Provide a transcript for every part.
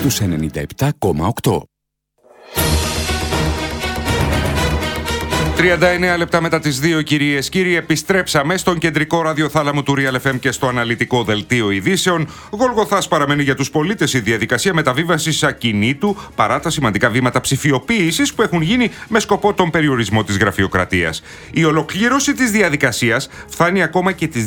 στους 97,8. 39 λεπτά μετά τις 2, κυρίες κύριοι, επιστρέψαμε στον κεντρικό ραδιοθάλαμο του Real FM και στο αναλυτικό δελτίο ειδήσεων. Γολγοθάς παραμένει για τους πολίτες η διαδικασία μεταβίβασης ακινήτου παρά τα σημαντικά βήματα ψηφιοποίησης που έχουν γίνει με σκοπό τον περιορισμό της γραφειοκρατίας. Η ολοκλήρωση της διαδικασίας φτάνει ακόμα και τις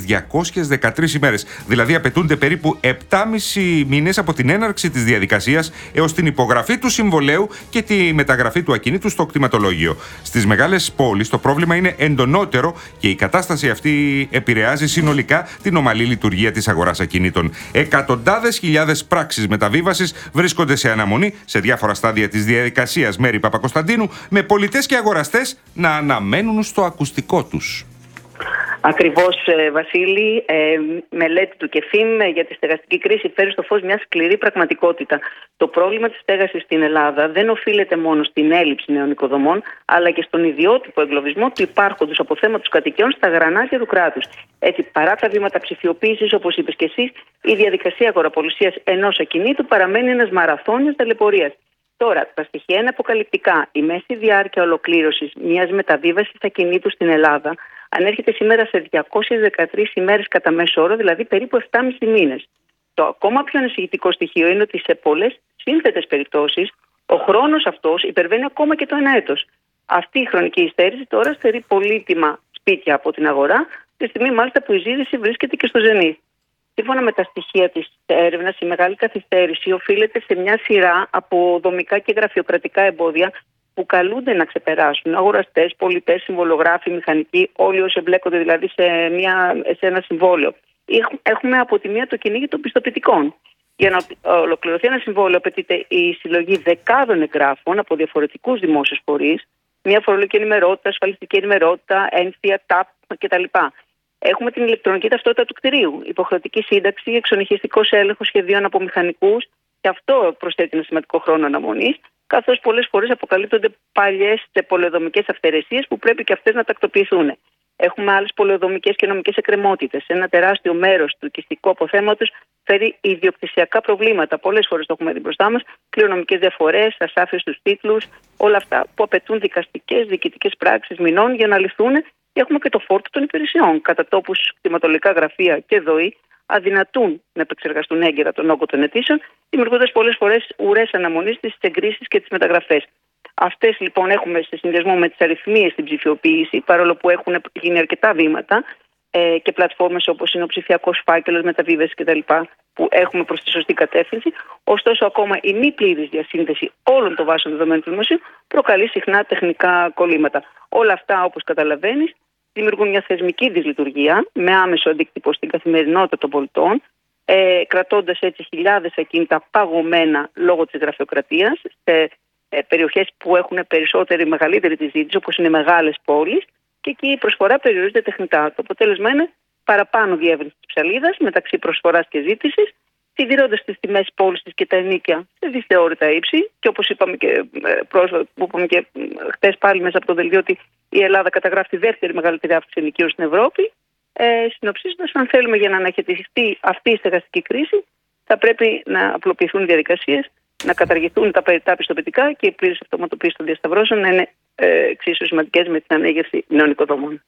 213 ημέρες, δηλαδή απαιτούνται περίπου 7,5 μήνες από την έναρξη της διαδικασίας έως την υπογραφή του συμβολέου και τη μεταγραφή του ακινήτου στο κτηματολόγιο. Στις μεγάλες πόλεις το πρόβλημα είναι εντονότερο και η κατάσταση αυτή επηρεάζει συνολικά την ομαλή λειτουργία της αγοράς ακινήτων. Εκατοντάδες χιλιάδες πράξεις μεταβίβασης βρίσκονται σε αναμονή σε διάφορα στάδια της διαδικασίας. Μέρη Παπακοσταντίνου, με πολιτές και αγοραστές να αναμένουν στο ακουστικό τους. Ακριβώς, Βασίλη, μελέτη του ΚΕΦΙΜ για τη στεγαστική κρίση φέρει στο φως μια σκληρή πραγματικότητα. Το πρόβλημα της στέγασης στην Ελλάδα δεν οφείλεται μόνο στην έλλειψη νέων οικοδομών, αλλά και στον ιδιότυπο εγκλωβισμό του υπάρχοντος αποθέματος κατοικιών στα γρανάζια του κράτους. Έτσι, παρά τα βήματα ψηφιοποίησης, όπως είπες και εσύ, η διαδικασία αγοραπολισίας ενός ακινήτου παραμένει ένας μαραθώνιος ταλαιπωρίας. Τώρα, τα στοιχεία είναι αποκαλυπτικά. Η μέση διάρκεια ολοκλήρωσης μιας μεταβίβασης ακινήτου στην Ελλάδα ανέρχεται σήμερα σε 213 ημέρες κατά μέσο όρο, δηλαδή περίπου 7,5 μήνες. Το ακόμα πιο ανησυχητικό στοιχείο είναι ότι σε πολλές σύνθετες περιπτώσεις ο χρόνος αυτός υπερβαίνει ακόμα και το 1 έτος. Αυτή η χρονική υστέρηση τώρα στερεί πολύτιμα σπίτια από την αγορά, τη στιγμή μάλιστα που η ζήτηση βρίσκεται και στο ζενή. Σύμφωνα με τα στοιχεία της έρευνας, η μεγάλη καθυστέρηση οφείλεται σε μια σειρά από δομικά και γραφειοκρατικά εμπόδια που καλούνται να ξεπεράσουν αγοραστές, πολιτές, συμβολογράφοι, μηχανικοί, όλοι όσοι εμπλέκονται δηλαδή σε ένα συμβόλαιο. Έχουμε από τη μία το κυνήγι των πιστοποιητικών. Για να ολοκληρωθεί ένα συμβόλαιο απαιτείται η συλλογή δεκάδων εγγράφων από διαφορετικούς δημόσιους φορείς, μια φορολογική ενημερότητα, ασφαλιστική ενημερότητα, ένθια, ΤΑΠ κτλ. Έχουμε την ηλεκτρονική ταυτότητα του κτηρίου, υποχρεωτική σύνταξη, εξονυχιστικός έλεγχος σχεδίων από μηχανικούς, και αυτό προσθέτει ένα σημαντικό χρόνο αναμονής, καθώς πολλές φορές αποκαλύπτονται παλιές πολεοδομικές αυθαιρεσίες που πρέπει και αυτές να τακτοποιηθούν. Έχουμε άλλες πολεοδομικές και νομικές εκκρεμότητες. Ένα τεράστιο μέρος του οικιστικού αποθέματος φέρει ιδιοκτησιακά προβλήματα. Πολλές φορές το έχουμε δει μπροστά μας. Κληρονομικές διαφορές, ασάφειες στους τίτλους, όλα αυτά που απαιτούν δικαστικές, διοικητικές πράξεις μηνών για να λυθούν. Και έχουμε και το φόρτο των υπηρεσιών. Κατά τόπους, κτηματολογικά γραφεία και ΔΟΗ αδυνατούν να επεξεργαστούν έγκαιρα τον όγκο των αιτήσεων, δημιουργώντας πολλές φορές ουρές αναμονής στις εγκρίσεις και τις μεταγραφές. Αυτές λοιπόν έχουμε σε συνδυασμό με τις αριθμίες στην ψηφιοποίηση, παρόλο που έχουν γίνει αρκετά βήματα και πλατφόρμες όπως είναι ο ψηφιακός φάκελος, μεταβίβαση κτλ. Που έχουμε προς τη σωστή κατεύθυνση. Ωστόσο, ακόμα η μη πλήρης διασύνδεση όλων των βάσεων δεδομένων του δημοσίου προκαλεί συχνά τεχνικά κολλήματα. Όλα αυτά, όπως καταλαβαίνεις, δημιουργούν μια θεσμική δυσλειτουργία με άμεσο αντίκτυπο στην καθημερινότητα των πολιτών, κρατώντας έτσι χιλιάδες ακίνητα παγωμένα λόγω της γραφειοκρατίας σε περιοχές που έχουν μεγαλύτερη τη ζήτηση, όπως είναι μεγάλες πόλεις, και εκεί η προσφορά περιορίζεται τεχνητά. Το αποτέλεσμα είναι παραπάνω διεύρυνση της ψαλίδας μεταξύ προσφοράς και ζήτησης, συντηρώντας τις τιμές πώλησης και τα ενοίκια σε δυσθεώρητα ύψη. Και όπως είπαμε και χτες πάλι μέσα από το δελτίο, ότι η Ελλάδα καταγράφει τη δεύτερη μεγαλύτερη αύξηση ενοικίων στην Ευρώπη. Συνοψίζοντας, αν θέλουμε για να αναχαιτιστεί αυτή η στεγαστική κρίση, θα πρέπει να απλοποιηθούν οι διαδικασίες, να καταργηθούν τα περιττά πιστοποιητικά και η πλήρης αυτοματοποίηση των διασταυρώσεων να είναι εξίσου σημαντικές με την ανέγερση νέων οικοδομών.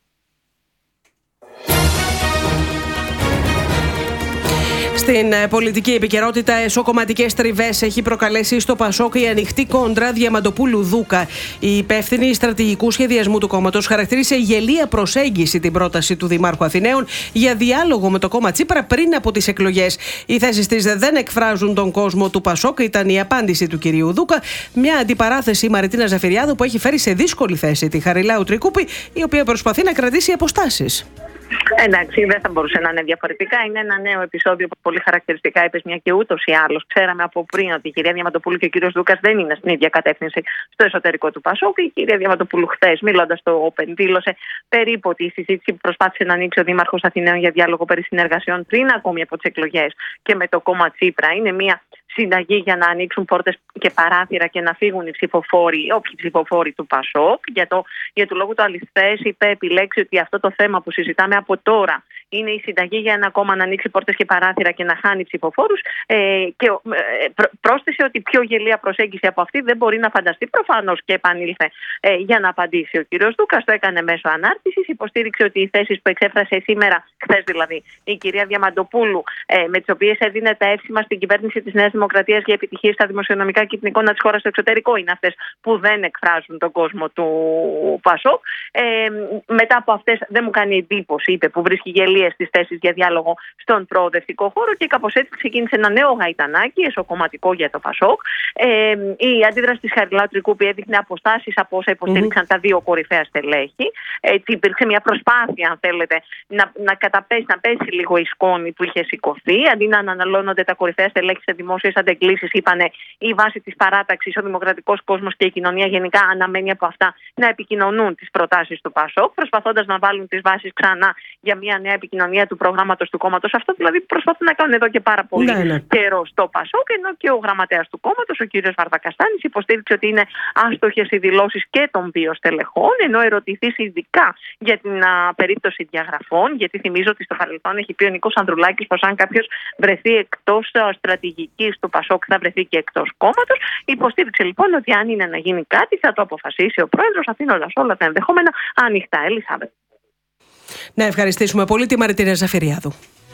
Στην πολιτική επικαιρότητα, εσωκομματικές τριβές έχει προκαλέσει στο ΠΑΣΟΚ η ανοιχτή κόντρα Διαμαντοπούλου-Δούκα. Η υπεύθυνη στρατηγικού σχεδιασμού του κόμματος χαρακτήρισε γελία προσέγγιση την πρόταση του Δημάρχου Αθηναίων για διάλογο με το κόμμα Τσίπρα πριν από τις εκλογές. Οι θέσεις της δεν εκφράζουν τον κόσμο του ΠΑΣΟΚ, ήταν η απάντηση του κυρίου Δούκα. Μια αντιπαράθεση η Μαριτίνα Ζαφυριάδου που έχει φέρει σε δύσκολη θέση τη Χαριλάου Τρικούπη, η οποία προσπαθεί να κρατήσει αποστάσεις. Εντάξει, δεν θα μπορούσε να είναι διαφορετικά. Είναι ένα νέο επεισόδιο που πολύ χαρακτηριστικά είπες, μια και ούτως ή άλλως ξέραμε από πριν ότι η κυρία Διαμαντοπούλου και ο κύριος Δούκας δεν είναι στην ίδια κατεύθυνση στο εσωτερικό του ΠΑΣΟΚ. Η κυρία Διαμαντοπούλου χθες, μιλώντας στο Open, δήλωσε περίπου ότι η συζήτηση που προσπάθησε να ανοίξει ο Δήμαρχος Αθηναίων για διάλογο περί συνεργασιών πριν ακόμη από τις εκλογές και με το κόμμα Τσίπρα είναι μια συνταγή για να ανοίξουν πόρτες και παράθυρα και να φύγουν οι ψηφοφόροι, όποιοι ψηφοφόροι του ΠΑΣΟΚ. Για του λόγου του αληθές, είπε επιλέξει ότι αυτό το θέμα που συζητάμε από τώρα είναι η συνταγή για ένα κόμμα να ανοίξει πόρτες και παράθυρα και να χάνει ψηφοφόρους. Και πρόσθεσε ότι πιο γελία προσέγγιση από αυτή δεν μπορεί να φανταστεί. Προφανώς και επανήλθε για να απαντήσει ο κύριος Δούκας. Το έκανε μέσω ανάρτησης. Υποστήριξε ότι οι θέσεις που εξέφρασε σήμερα, χθες δηλαδή, η κυρία Διαμαντοπούλου, με τις οποίες έδινε τα εύσημα στην κυβέρνηση της Νέας Δημοκρατίας για επιτυχίες στα δημοσιονομικά και την εικόνα της χώρας στο εξωτερικό, είναι αυτές που δεν εκφράζουν τον κόσμο του ΠΑΣΟΚ. Μετά από αυτές δεν μου κάνει εντύπωση, είπε, που βρίσκει γελίες στις θέσεις για διάλογο στον προοδευτικό χώρο, και κάπως έτσι ξεκίνησε ένα νέο γαϊτανάκι εσωκομματικό για το ΠΑΣΟΚ. Η αντίδραση της Χαριλάου Τρικούπη έδειχνε αποστάσεις από όσα υποστήριξαν τα δύο κορυφαία στελέχη. Έτσι υπήρξε μια προσπάθεια, αν θέλετε, να πέσει λίγο η σκόνη που είχε σηκωθεί. Αντί να αναλώνονται τα κορυφαία στελέχη σε δημόσιες αντεγκλήσεις, είπανε η βάση της παράταξης, ο δημοκρατικός κόσμος και η κοινωνία γενικά αναμένει από αυτά να επικοινωνούν τις προτάσεις του ΠΑΣΟΚ, προσπαθώντας να βάλουν τις βάσεις ξανά για μια νέα επικοινωνία του προγράμματος του κόμματος. Αυτό δηλαδή που προσπαθούν να κάνουν εδώ και πάρα πολύ καιρό στο ΠΑΣΟΚ, ενώ και ο γραμματέας του κόμματος, ο κύριος Βαρδακαστάνης, υποστήριξε ότι είναι άστοχες οι δηλώσεις και των δύο στελεχών, ενώ ερωτηθείς ειδικά για την περίπτωση διαγραφών, γιατί θυμίζω ότι στο παρελθόν έχει πει ο Νίκος Ανδρουλάκης πως αν κάποιος βρεθεί εκτός στρατηγικής του ΠΑΣΟΚ θα βρεθεί και εκτός κόμματος. Υποστήριξε λοιπόν ότι αν είναι να γίνει κάτι θα το αποφασίσει ο πρόεδρος, αφήνοντας όλα τα ενδεχόμενα ανοιχτά. Ελισάβετ. Να ευχαριστήσουμε πολύ τη Μαριτίνα Ζαφυριάδου.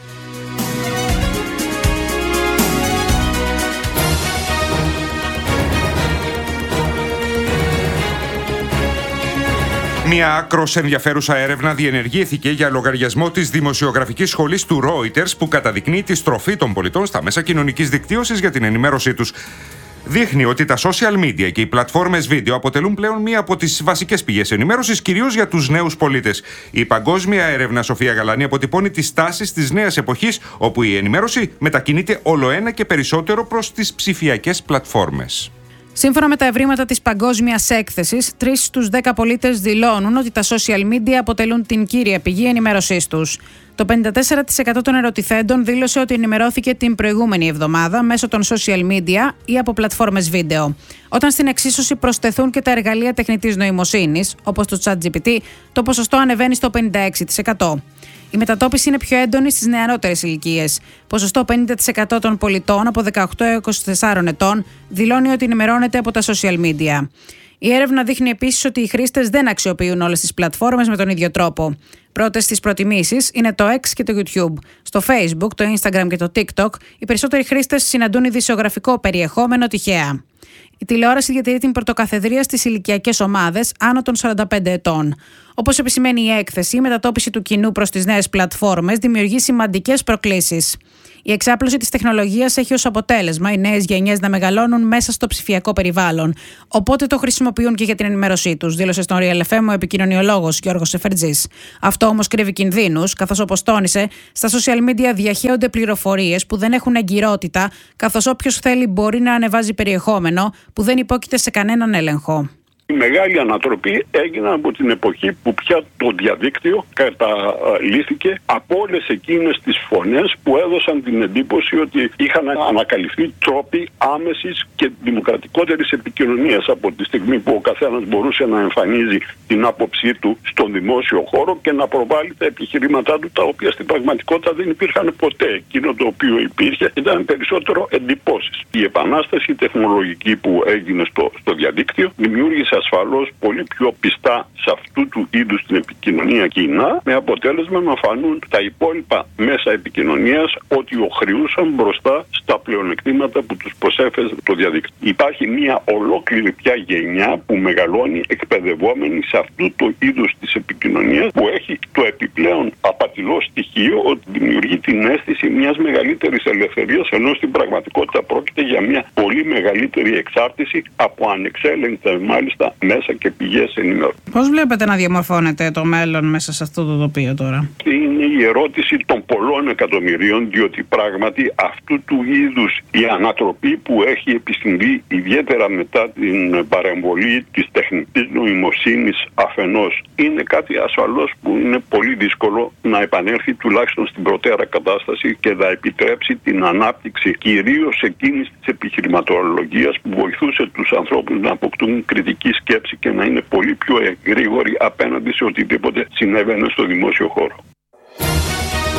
Μια άκρως ενδιαφέρουσα έρευνα διενεργήθηκε για λογαριασμό της δημοσιογραφικής σχολής του Reuters, που καταδεικνύει τη στροφή των πολιτών στα μέσα κοινωνικής δικτύωσης για την ενημέρωσή τους. Δείχνει ότι τα social media και οι πλατφόρμες βίντεο αποτελούν πλέον μία από τις βασικές πηγές ενημέρωσης, κυρίως για τους νέους πολίτες. Η παγκόσμια έρευνα Σοφία Γαλάνη αποτυπώνει τις τάσεις της νέας εποχής, όπου η ενημέρωση μετακινείται ολοένα και περισσότερο προς τις ψηφιακές πλατφόρμες. Σύμφωνα με τα ευρήματα της παγκόσμιας έκθεσης, 3 στους 10 πολίτες δηλώνουν ότι τα social media αποτελούν την κύρια πηγή ενημέρωσής τους. Το 54% των ερωτηθέντων δήλωσε ότι ενημερώθηκε την προηγούμενη εβδομάδα μέσω των social media ή από πλατφόρμες βίντεο. Όταν στην εξίσωση προσθεθούν και τα εργαλεία τεχνητής νοημοσύνης, όπως το ChatGPT, το ποσοστό ανεβαίνει στο 56%. Η μετατόπιση είναι πιο έντονη στις νεαρότερες ηλικίες. Ποσοστό 50% των πολιτών από 18 έως 24 ετών δηλώνει ότι ενημερώνεται από τα social media. Η έρευνα δείχνει επίσης ότι οι χρήστες δεν αξιοποιούν όλες τις πλατφόρμες με τον ίδιο τρόπο. Πρώτες στις προτιμήσεις είναι το X και το YouTube. Στο Facebook, το Instagram και το TikTok, οι περισσότεροι χρήστες συναντούν ειδησιογραφικό περιεχόμενο τυχαία. Η τηλεόραση διατηρεί την πρωτοκαθεδρία στις ηλικιακές ομάδες άνω των 45 ετών. Όπως επισημαίνει η έκθεση, η μετατόπιση του κοινού προς τις νέες πλατφόρμες δημιουργεί σημαντικές προκλήσεις. Η εξάπλωση της τεχνολογίας έχει ως αποτέλεσμα οι νέες γενιές να μεγαλώνουν μέσα στο ψηφιακό περιβάλλον. Οπότε το χρησιμοποιούν και για την ενημέρωσή τους, δήλωσε στον Real FM ο επικοινωνιολόγος Γιώργος Σεφερτζής. Αυτό όμως κρύβει κινδύνους, καθώς όπως τόνισε, στα social media διαχέονται πληροφορίες που δεν έχουν εγκυρότητα, καθώς όποιος θέλει μπορεί να ανεβάζει περιεχόμενο που δεν υπόκειται σε κανέναν έλεγχο. Η μεγάλη ανατροπή έγινε από την εποχή που πια το διαδίκτυο καταλύθηκε από όλες εκείνες τις φωνές που έδωσαν την εντύπωση ότι είχαν ανακαλυφθεί τρόποι άμεσης και δημοκρατικότερης επικοινωνίας, από τη στιγμή που ο καθένας μπορούσε να εμφανίζει την άποψή του στον δημόσιο χώρο και να προβάλλει τα επιχειρήματά του, τα οποία στην πραγματικότητα δεν υπήρχαν ποτέ. Εκείνο το οποίο υπήρχε ήταν περισσότερο εντυπώσεις. Η επανάσταση τεχνολογική που έγινε στο διαδίκτυο δημιούργησε ασφαλώς πολύ πιο πιστά σε αυτού του είδους την επικοινωνία κοινά, με αποτέλεσμα να φανούν τα υπόλοιπα μέσα επικοινωνίας ότι οχριούσαν μπροστά στα πλεονεκτήματα που τους προσέφερε το διαδίκτυο. Υπάρχει μια ολόκληρη πια γενιά που μεγαλώνει εκπαιδευόμενη σε αυτού το είδους της επικοινωνίας, που έχει το επιπλέον απατηλό στοιχείο ότι δημιουργεί την αίσθηση μιας μεγαλύτερης ελευθερίας, ενώ στην πραγματικότητα πρόκειται για μια πολύ μεγαλύτερη εξάρτηση από ανεξέλεγκτα μάλιστα μέσα και πηγές ενημέρωσης. Πώς βλέπετε να διαμορφώνεται το μέλλον μέσα σε αυτό το τοπίο τώρα? Είναι η ερώτηση των πολλών εκατομμυρίων, διότι πράγματι αυτού του είδους η ανατροπή που έχει επισυμβεί, ιδιαίτερα μετά την παρεμβολή της τεχνητής νοημοσύνης αφενός, είναι κάτι ασφαλώς που είναι πολύ δύσκολο να επανέλθει τουλάχιστον στην προτέρα κατάσταση και να επιτρέψει την ανάπτυξη κυρίως εκείνης της επιχειρηματολογίας που βοηθούσε τους ανθρώπους να αποκτούν κριτική σκέψη και να είναι πολύ πιο γρήγοροι απέναντι σε οτιδήποτε συνέβαινε στο δημόσιο χώρο.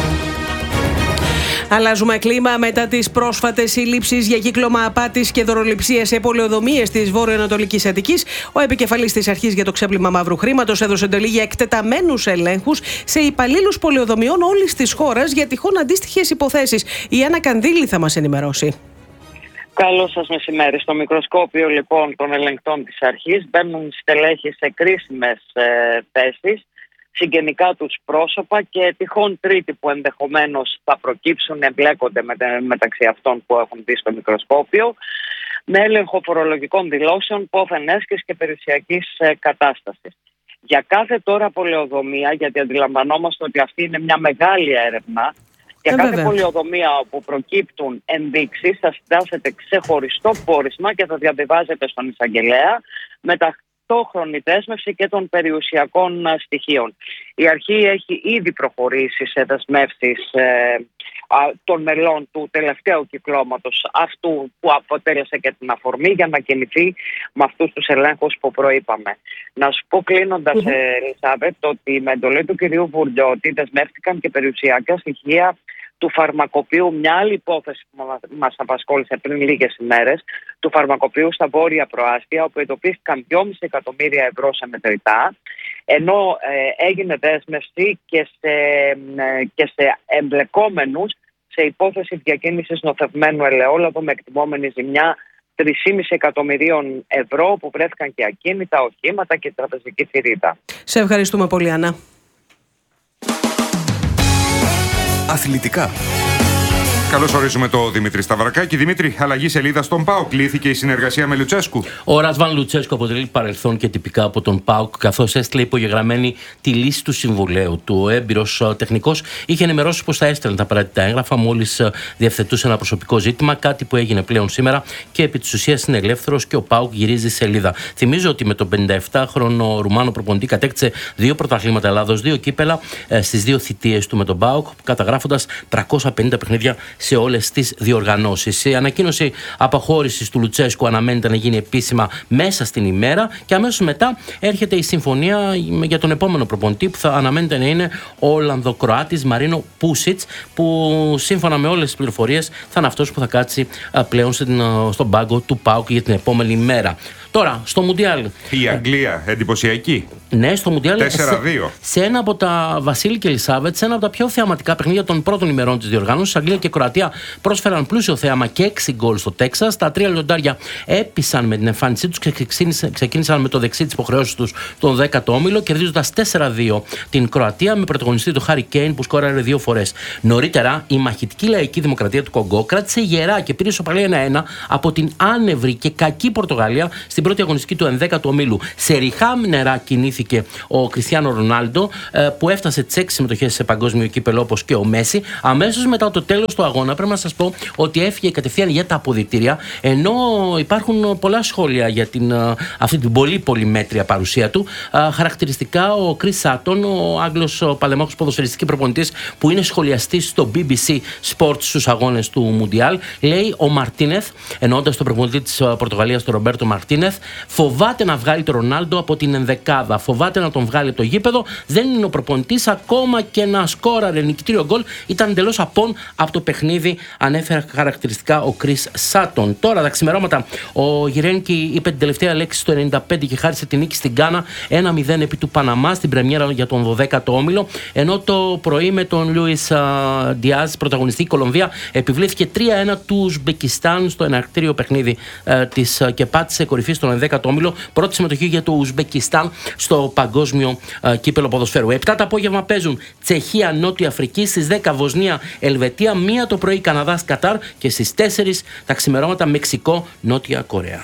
Αλλάζουμε κλίμα μετά τις πρόσφατες συλλήψεις για κύκλωμα απάτης και δωροληψίας σε πολεοδομίες της Βόρειο-Ανατολικής Αττικής. Ο επικεφαλής της Αρχής για το Ξέπλυμα Μαύρου Χρήματος έδωσε εντολή για εκτεταμένους ελέγχους σε υπαλλήλους πολεοδομιών όλης της χώρας για τυχόν αντίστοιχες υποθέσεις. Η Άννα Κανδύλη θα μας ενημερώσει. Καλό σας μεσημέρι. Στο μικροσκόπιο λοιπόν των ελεγκτών της Αρχής μπαίνουν στελέχοι σε κρίσιμες θέσεις, συγγενικά τους πρόσωπα και τυχόν τρίτοι που ενδεχομένως θα προκύψουν, εμπλέκονται μεταξύ αυτών που έχουν δει στο μικροσκόπιο, με έλεγχο φορολογικών δηλώσεων, πόθεν έσχης και περιουσιακής κατάστασης. Για κάθε τώρα πολεοδομία, γιατί αντιλαμβανόμαστε ότι αυτή είναι μια μεγάλη έρευνα, για κάθε πολεοδομία όπου προκύπτουν ενδείξεις θα συντάσσεται ξεχωριστό πόρισμα και θα διαβιβάζεται στον εισαγγελέα με ταυτόχρονη δέσμευση και των περιουσιακών στοιχείων. Η Αρχή έχει ήδη προχωρήσει σε δεσμεύσεις των μελών του τελευταίου κυκλώματος, αυτού που αποτέλεσε και την αφορμή για να κινηθεί με αυτούς τους ελέγχους που προείπαμε. Να σου πω κλείνοντας, Ελισάβετ, ότι με εντολή του κυρίου Βουρλιώτη δεσμεύτηκαν και περιουσιακά στοιχεία του φαρμακοποιού, μια άλλη υπόθεση που μας απασχόλησε πριν λίγες ημέρες, του φαρμακοποιού στα Βόρεια Προάστια, όπου εντοπίστηκαν 2,5 εκατομμύρια ευρώ σε μετρητά, ενώ έγινε δέσμευση και σε εμπλεκόμενους σε υπόθεση διακίνησης νοθευμένου ελαιόλαδου με εκτιμόμενη ζημιά 3,5 εκατομμυρίων ευρώ, που βρέθηκαν και ακίνητα, οχήματα και τραπεζική θηρίδα. Σε ευχαριστούμε πολύ, Άννα. Αθλητικά. Καλώς ορίζουμε τον Δημήτρη Σταυρακάκη. Δημήτρη, αλλαγή σελίδα στον ΠΑΟΚ. Κλήθηκε η συνεργασία με Λουτσέσκου. Ο Ρασβάν Λουτσέσκου αποτελεί παρελθόν και τυπικά από τον ΠΑΟΚ, καθώς έστειλε υπογεγραμμένη τη λύση του συμβουλέου του. Ο έμπειρος τεχνικός είχε ενημερώσει πως θα έστελνε τα απαραίτητα έγγραφα μόλις διευθετούσε ένα προσωπικό ζήτημα, κάτι που έγινε πλέον σήμερα και επί της ουσίας είναι ελεύθερος και ο ΠΑΟΚ γυρίζει σελίδα. Θυμίζω ότι με τον 57χρονο Ρουμάνο προπονητή κατέκτησε 2 πρωταθλήματα Ελλάδος, 2 κύπελα στις 2 θητείες του με τον ΠΑΟΚ, καταγράφοντας 350 παιχνίδια σε όλες τις διοργανώσεις. Η ανακοίνωση αποχώρησης του Λουτσέσκου αναμένεται να γίνει επίσημα μέσα στην ημέρα και αμέσως μετά έρχεται η συμφωνία για τον επόμενο προπονητή, που θα αναμένεται να είναι ο Ολλανδοκροάτης Μαρίνο Πούσιτς, που σύμφωνα με όλες τις πληροφορίες θα είναι αυτός που θα κάτσει πλέον στον πάγκο του ΠΑΟΚ για την επόμενη μέρα. Τώρα, στο Μουντιάλ. Η Αγγλία, εντυπωσιακή. Ναι, στο Μουντιάλ. 4-2. Σε ένα από τα Βασίλη και Ελισάβετ, σε ένα από τα πιο θεαματικά παιχνίδια των πρώτων ημερών της διοργάνωσης, Αγγλία και Κροατία πρόσφεραν πλούσιο θέαμα και 6 γκολ στο Τέξας. Τα 3 λιοντάρια έπεισαν με την εμφάνισή τους και ξεκίνησαν με το δεξί της υποχρεώσης τους τον 10ο όμιλο, κερδίζοντας 4-2 την Κροατία με πρωταγωνιστή τον Χάρι Κέιν, που σκόραρε 2 φορές. Νωρίτερα, η μαχητική λαϊκή δημοκρατία του Κονγκό κράτησε γερά και πήρε ισοπαλία 1-1 από την άνευρη και κακή Πορτογαλία στην πρώτη αγωνιστική του 11ου ομίλου. Σε ριχά νερά κινήθηκε ο Κριστιάνο Ρονάλντο, που έφτασε τις 6 συμμετοχές σε παγκόσμιο κύπελο όπως και ο Μέση. Αμέσως μετά το τέλος του αγώνα, πρέπει να σας πω ότι έφυγε κατευθείαν για τα αποδυτήρια, ενώ υπάρχουν πολλά σχόλια για αυτή την πολύ πολυμέτρια παρουσία του. Χαρακτηριστικά, ο Κρίς Σάτον, ο Άγγλος παλαιμάχος ποδοσφαιριστική προπονητής, που είναι σχολιαστής στο BBC Sports στους αγώνες του Μουντιάλ, λέει: ο Μαρτίνεθ, εννοώντας τον προπονητή της Πορτογαλίας, τον Ρομπέρτο Μαρτίνεθ, φοβάται να βγάλει τον Ρονάλντο από την ενδεκάδα, φοβάται να τον βγάλει από το γήπεδο. Δεν είναι ο προπονητής, ακόμα και να σκόραρε νικητήριο γκολ, ήταν εντελώς απόν από το παιχνίδι, ανέφερε χαρακτηριστικά ο Κρίς Σάτον. Τώρα τα ξημερώματα, ο Γιρένκι είπε την τελευταία λέξη στο 95 και χάρισε την νίκη στην Γκάνα 1-0 επί του Παναμά στην πρεμιέρα για τον 12ο όμιλο. Ενώ το πρωί με τον Λούις Διάζ, πρωταγωνιστή, η Κολομβία επιβλήθηκε 3-1 του Ουσμπεκιστάν στο εναρκτήριο παιχνίδι της και πάτησε κορυφή στον 11ο όμιλο. Πρώτη συμμετοχή για το Ουσμπεκιστάν στο παγκόσμιο κύπελο ποδοσφαίρου. 7 το απόγευμα παίζουν Τσεχία, Νότια Αφρική, στις 10 Βοσνία, Ελβετία, 1 το πρωί Καναδάς, Κατάρ και στις 4 τα ξημερώματα Μεξικό, Νότια Κορέα.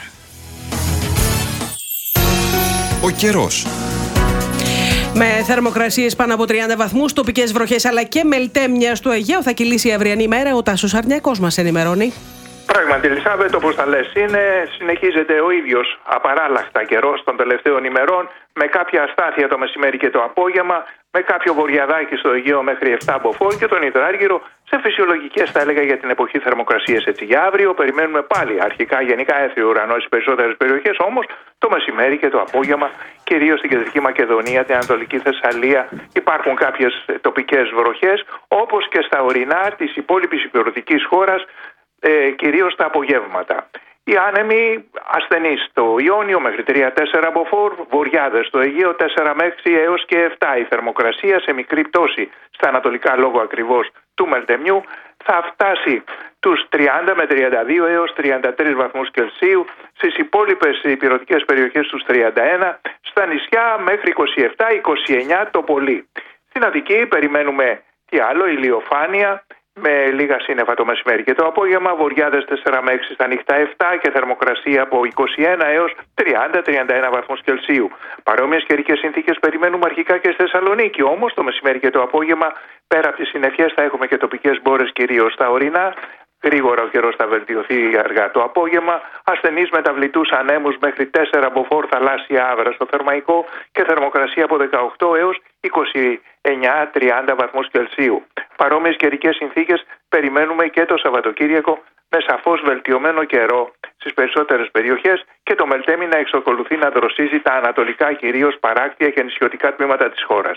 Ο καιρός. Με θερμοκρασίες πάνω από 30 βαθμούς, τοπικές βροχές αλλά και μελτέμια στο Αιγαίο θα κυλήσει η αυριανή μέρα. Ο Τάσος Αρνιακός μας ενημερώνει. Πράγματι, Ελισάβετ, όπως τα λες, συνεχίζεται ο ίδιος απαράλλαχτα καιρός των τελευταίων ημερών, με κάποια αστάθεια το μεσημέρι και το απόγευμα, με κάποιο βορειαδάκι στο Αιγαίο μέχρι 7 μποφόρ και τον Υδράργυρο σε φυσιολογικές, θα έλεγα, για την εποχή θερμοκρασίες. Έτσι, για αύριο περιμένουμε πάλι αρχικά γενικά έθριο ουρανό στις περισσότερες περιοχές, όμως το μεσημέρι και το απόγευμα, κυρίως στην Κεντρική Μακεδονία, την Ανατολική Θεσσαλία, υπάρχουν κάποιες τοπικές βροχές, όπως και στα ορεινά της υπόλοιπης υπηρετικής χώρας, κυρίως τα απογεύματα. Οι άνεμοι ασθενείς στο Ιόνιο μέχρι 3-4 μποφόρ, βοριάδες στο Αιγαίο 4 με 6 έως και 7. Η θερμοκρασία σε μικρή πτώση στα ανατολικά λόγω ακριβώς του μελτεμιού θα φτάσει τους 30 με 32 έως 33 βαθμούς Κελσίου, στις υπόλοιπες ηπειρωτικές περιοχές τους 31, στα νησιά μέχρι 27-29 το πολύ. Στην Αττική περιμένουμε τι άλλο, ηλιοφάνεια, με λίγα σύννεφα το μεσημέρι και το απόγευμα, βοριάδες 4 με 6 στα νύχτα 7 και θερμοκρασία από 21 έως 30-31 βαθμούς Κελσίου. Παρόμοιες καιρικές συνθήκες περιμένουμε αρχικά και στη Θεσσαλονίκη, όμως το μεσημέρι και το απόγευμα, πέρα από τις συννεφιές, θα έχουμε και τοπικές μπόρες κυρίως στα ορεινά. Γρήγορα ο καιρός θα βελτιωθεί αργά το απόγευμα. Ασθενείς μεταβλητούς ανέμους μέχρι 4 μποφόρ θαλάσσια άβρα στο Θερμαϊκό και θερμοκρασία από 18 έως 29-30 βαθμούς Κελσίου. Παρόμοιες καιρικές συνθήκες περιμένουμε και το Σαββατοκύριακο, με σαφώς βελτιωμένο καιρό στις περισσότερες περιοχές και το μελτέμι να εξακολουθεί να δροσίζει τα ανατολικά, κυρίως παράκτια και νησιωτικά τμήματα της χώρας.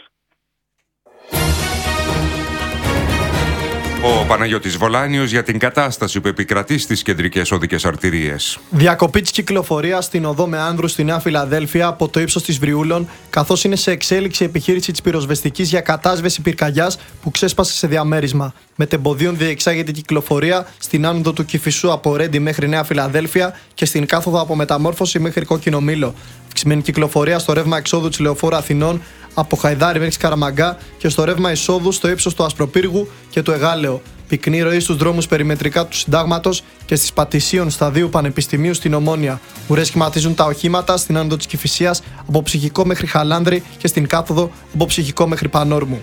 Ο Παναγιώτης Βολάνιος για την κατάσταση που επικρατεί στις κεντρικές οδικές αρτηρίες. Διακοπή της κυκλοφορίας στην οδό με Άνδρους στη Νέα Φιλαδέλφια από το ύψος της Βριούλων, καθώς είναι σε εξέλιξη η επιχείρηση της πυροσβεστικής για κατάσβεση πυρκαγιάς που ξέσπασε σε διαμέρισμα. Μετεμποδίων διεξάγεται η κυκλοφορία στην άνοδο του Κηφισού από Ρέντι μέχρι Νέα Φιλαδέλφια και στην κάθοδο από Μεταμόρφωση μέχρι Κόκκινο Μήλο. Αυξημένη κυκλοφορία στο ρεύμα εξόδου της Λεωφόρου Αθηνών από Χαϊδάρι μέχρι Καραμαγκά και στο ρεύμα εισόδου στο ύψος του Ασπροπύργου και του Εγάλεο. Πυκνή ροή στους δρόμους περιμετρικά του Συντάγματος και στις Πατησίων Σταδίου Πανεπιστημίου στην Ομόνια. Ουρές σχηματίζουν τα οχήματα στην άνοδο της Κηφισίας από Ψυχικό μέχρι Χαλάνδρη και στην κάθοδο από Ψυχικό μέχρι Πανόρμου.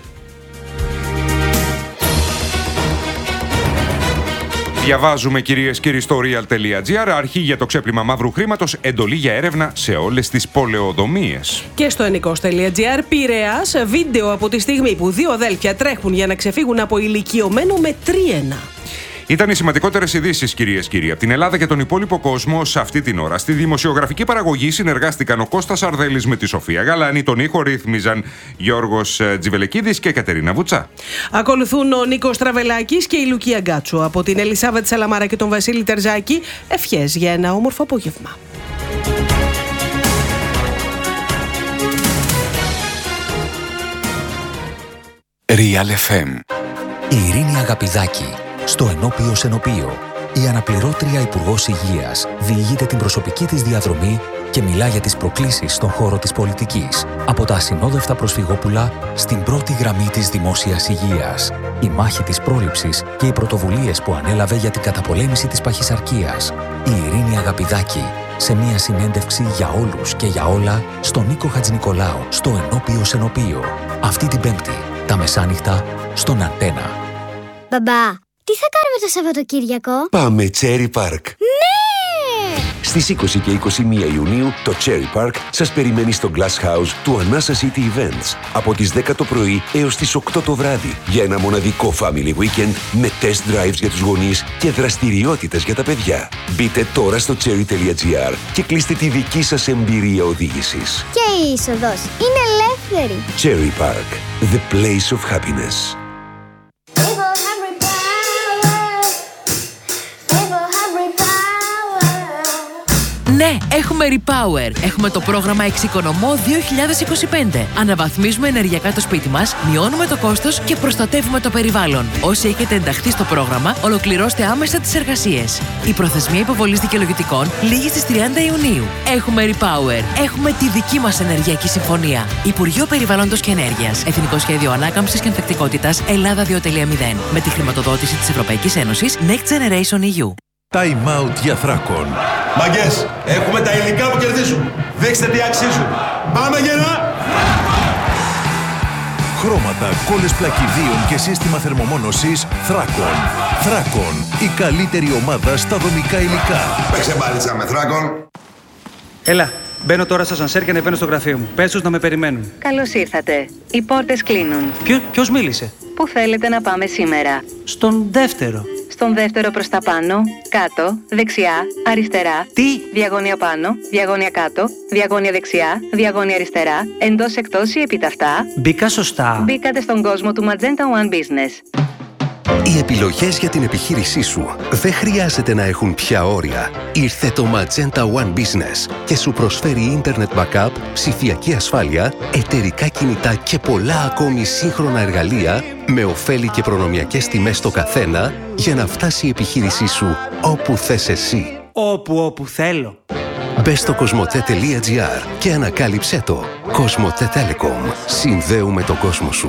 Διαβάζουμε, κυρίες και κύριοι, στο real.gr, αρχή για το ξέπλυμα μαύρου χρήματος, εντολή για έρευνα σε όλες τις πολεοδομίες. Και στο ενικός.gr, Πειραιάς, βίντεο από τη στιγμή που 2 αδέλφια τρέχουν για να ξεφύγουν από ηλικιωμένο με τρίενα. Ήταν οι σημαντικότερες ειδήσεις, κυρίες και κύριοι, από την Ελλάδα και τον υπόλοιπο κόσμο σε αυτή την ώρα. Στη δημοσιογραφική παραγωγή συνεργάστηκαν ο Κώστας Αρδέλης με τη Σοφία Γαλάνη, τον ήχο ρύθμιζαν Γιώργος Τζιβελεκίδης και Κατερίνα Βουτσά. Ακολουθούν ο Νίκος Τραβελάκης και η Λουκία Γκάτσου. Από την Ελισάβετ Σαλαμάρα και τον Βασίλη Τερζάκη, ευχές για ένα όμορφο απόγευμα. Real FM. Η Ειρήνη Αγαπηδάκη, στο Ενώπιο Σενοπείο. Η αναπληρώτρια Υπουργός Υγείας διηγείται την προσωπική της διαδρομή και μιλά για τις προκλήσεις στον χώρο της πολιτικής. Από τα ασυνόδευτα προσφυγόπουλα στην πρώτη γραμμή της δημόσιας υγείας. Η μάχη της πρόληψης και οι πρωτοβουλίες που ανέλαβε για την καταπολέμηση της παχυσαρκίας. Η Ειρήνη Αγαπηδάκη, σε μια συνέντευξη για όλους και για όλα στον Νίκο Χατζηνικολάου, στο Ενώπιο Σενοπείο. Αυτή την Πέμπτη, τα μεσάνυχτα, στον Αντένα. Μπαμπά, τι θα κάνουμε το Σαββατοκύριακο? Πάμε Cherry Park. Ναι! Στις 20 και 21 Ιουνίου το Cherry Park σας περιμένει στο Glass House του Anasa City Events από τις 10 το πρωί έως τις 8 το βράδυ για ένα μοναδικό family weekend με test drives για τους γονείς και δραστηριότητες για τα παιδιά. Μπείτε τώρα στο cherry.gr και κλείστε τη δική σας εμπειρία οδήγησης. Και η είσοδος είναι ελεύθερη. Cherry Park, the place of happiness. Ναι, έχουμε Repower. Έχουμε το πρόγραμμα Εξοικονομώ 2025. Αναβαθμίζουμε ενεργειακά το σπίτι μας, μειώνουμε το κόστος και προστατεύουμε το περιβάλλον. Όσοι έχετε ενταχθεί στο πρόγραμμα, ολοκληρώστε άμεσα τις εργασίες. Η προθεσμία υποβολής δικαιολογητικών λήγει στις 30 Ιουνίου. Έχουμε Repower. Έχουμε τη δική μας ενεργειακή συμφωνία. Υπουργείο Περιβάλλοντος και Ενέργειας. Εθνικό Σχέδιο Ανάκαμψης και Ανθεκτικότητας Ελλάδα 2.0. Με τη χρηματοδότηση της Ευρωπαϊκής Ένωσης Next Generation EU. Time out για Θράκων. Μαγκές, έχουμε τα υλικά που κερδίζουν. Δείξτε τι αξίζουν. Πάμε γερά! χρώματα, κόλλες πλακιδίων και σύστημα θερμομόνωσης Thracon. Thracon, η καλύτερη ομάδα στα δομικά υλικά. Παίξε μπάλιτσα με Thracon. Έλα, μπαίνω τώρα στο σανσέρ και ανεβαίνω στο γραφείο μου. Πες τους να με περιμένουν. Καλώς ήρθατε. Οι πόρτες κλείνουν. Ποιος μίλησε? Πού θέλετε να πάμε σήμερα? Στον δεύτερο. Στον δεύτερο προς τα πάνω, κάτω, δεξιά, αριστερά. Τι? Διαγώνια πάνω, διαγώνια κάτω, διαγώνια δεξιά, διαγώνια αριστερά, εντός εκτός ή επιταυτά. Μπήκα σωστά. Μπήκατε στον κόσμο του Magenta One Business. Οι επιλογές για την επιχείρησή σου δεν χρειάζεται να έχουν πια όρια. Ήρθε το Magenta One Business και σου προσφέρει Internet Backup, ψηφιακή ασφάλεια, εταιρικά κινητά και πολλά ακόμη σύγχρονα εργαλεία με ωφέλη και προνομιακές τιμές στο καθένα για να φτάσει η επιχείρησή σου όπου θες εσύ. Όπου θέλω. Μπες στο cosmote.gr και ανακάλυψέ το. Cosmote Telecom. Συνδέουμε τον κόσμο σου.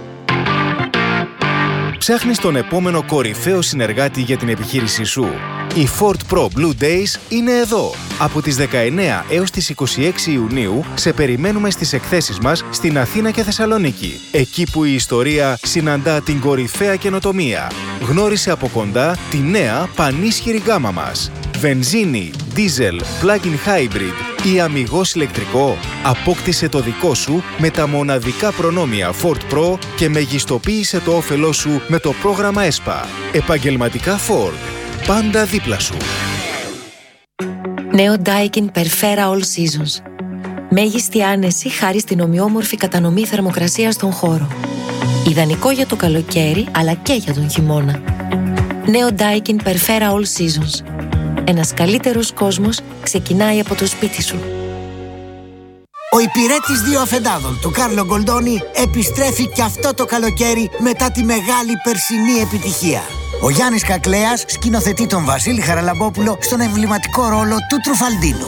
Ψάχνεις τον επόμενο κορυφαίο συνεργάτη για την επιχείρησή σου. Οι Ford Pro Blue Days είναι εδώ. Από τις 19 έως τις 26 Ιουνίου σε περιμένουμε στις εκθέσεις μας στην Αθήνα και Θεσσαλονίκη. Εκεί που η ιστορία συναντά την κορυφαία καινοτομία. Γνώρισε από κοντά τη νέα πανίσχυρη γκάμα μας. Βενζίνη, diesel, plug-in hybrid ή αμιγώς ηλεκτρικό. Απόκτησε το δικό σου με τα μοναδικά προνόμια Ford Pro και μεγιστοποίησε το όφελό σου με το πρόγραμμα ESPA. Επαγγελματικά Ford. Πάντα δίπλα σου. Νέο Daikin Perfera All Seasons. Μέγιστη άνεση χάρη στην ομοιόμορφη κατανομή θερμοκρασίας στον χώρο. Ιδανικό για το καλοκαίρι αλλά και για τον χειμώνα. Νέο Daikin Perfera All Seasons. Ένας καλύτερος κόσμος ξεκινάει από το σπίτι σου. Ο υπηρέτης δύο αφεντάδων του Κάρλο Γκολντόνι επιστρέφει και αυτό το καλοκαίρι μετά τη μεγάλη περσινή επιτυχία. Ο Γιάννης Κακλέας σκηνοθετεί τον Βασίλη Χαραλαμπόπουλο στον εμβληματικό ρόλο του Τρουφαλντίνο.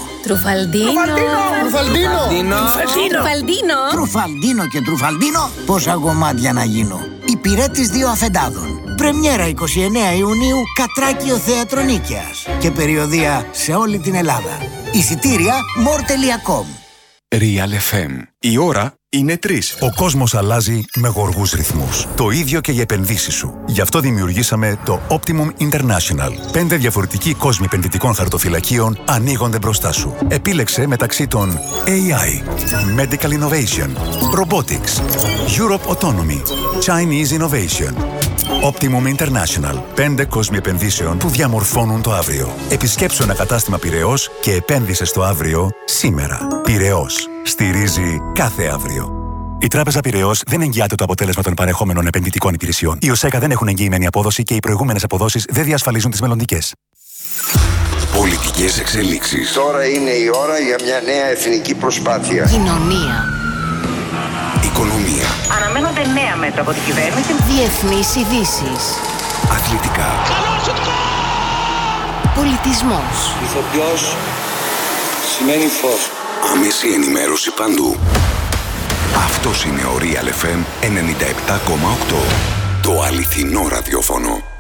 Τρουφαλντίνο και Τρουφαλντίνο, πόσα γομάτια να γίνω. Υπηρέτης δύο αφεντάδων. Πρεμιέρα 29 Ιουνίου, Κατράκιο Θέατρο Νίκαιας. Και περιοδεία σε όλη την Ελλάδα. Εισιτήρια more.com. Real FM. Η ώρα είναι 3. Ο κόσμος αλλάζει με γοργούς ρυθμούς. Το ίδιο και οι επενδύσεις σου. Γι' αυτό δημιουργήσαμε το Optimum International. 5 διαφορετικοί κόσμοι επενδυτικών χαρτοφυλακίων ανοίγονται μπροστά σου. Επίλεξε μεταξύ των AI, Medical Innovation, Robotics, Europe Autonomy, Chinese Innovation. Optimum International. 5 κόσμοι επενδύσεων που διαμορφώνουν το αύριο. Επισκέψου ένα κατάστημα Πειραιώς και επένδυσε στο αύριο σήμερα. Πειραιώς. Στηρίζει κάθε αύριο. Η Τράπεζα Πειραιώς δεν εγγυάται το αποτέλεσμα των παρεχόμενων επενδυτικών υπηρεσιών. Οι ΟΣΕΚΑ δεν έχουν εγγυημένη απόδοση και οι προηγούμενες αποδόσεις δεν διασφαλίζουν τις μελλοντικές. Πολιτικές εξελίξεις. Τώρα είναι η ώρα για μια νέα εθνική προσπάθεια. Κοινωνία. Οικονομία. Αναμένονται νέα μέτρα από την κυβέρνηση. Διεθνείς ειδήσεις. Αθλητικά. Πολιτισμός. Ηθοποιός σημαίνει φως. Άμεση ενημέρωση παντού. Αυτός είναι ο Real FM 97,8. Το αληθινό ραδιόφωνο.